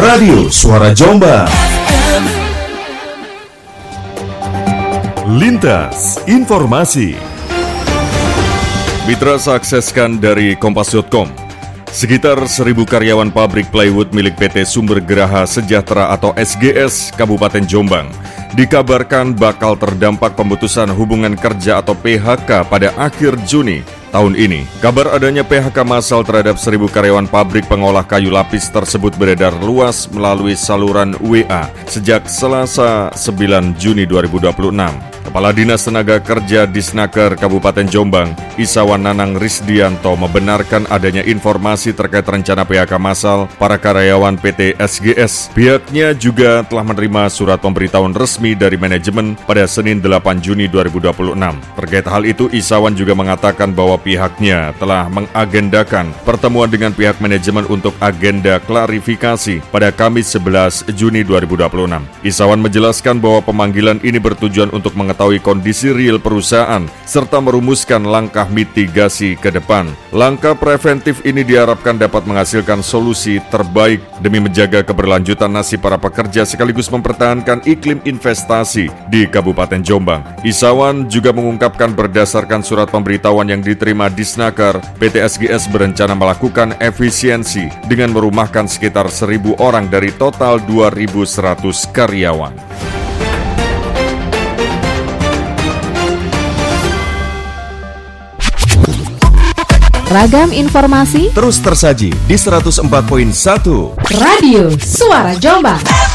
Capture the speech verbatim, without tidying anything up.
Radio Suara Jombang. Lintas Informasi. Mitra sakseskan dari kompas dot com. Sekitar seribu karyawan pabrik plywood milik P T Sumber Geraha Sejahtera atau S G S Kabupaten Jombang dikabarkan bakal terdampak pemutusan hubungan kerja atau P H K pada akhir Juni tahun ini. Kabar adanya P H K massal terhadap seribu karyawan pabrik pengolah kayu lapis tersebut beredar luas melalui saluran W A sejak Selasa sembilan Juni dua ribu dua puluh enam. Kepala Dinas Tenaga Kerja Disnaker Kabupaten Jombang, Isawan Nanang Risdianto membenarkan adanya informasi terkait rencana P H K massal para karyawan P T S G S. Pihaknya juga telah menerima surat pemberitahuan resmi dari manajemen pada Senin delapan Juni dua ribu dua puluh enam. Terkait hal itu, Isawan juga mengatakan bahwa pihaknya telah mengagendakan pertemuan dengan pihak manajemen untuk agenda klarifikasi pada Kamis sebelas Juni dua ribu dua puluh enam. Isawan menjelaskan bahwa pemanggilan ini bertujuan untuk mengetahui kondisi real perusahaan serta merumuskan langkah mitigasi ke depan. Langkah preventif ini diharapkan dapat menghasilkan solusi terbaik demi menjaga keberlanjutan nasib para pekerja sekaligus mempertahankan iklim investasi di Kabupaten Jombang. Isawan juga mengungkapkan berdasarkan surat pemberitahuan yang diterima Disnaker, P T S G S berencana melakukan efisiensi dengan merumahkan sekitar seribu orang dari total dua ribu seratus karyawan. Ragam informasi terus tersaji di seratus empat koma satu Radio Suara Jombang.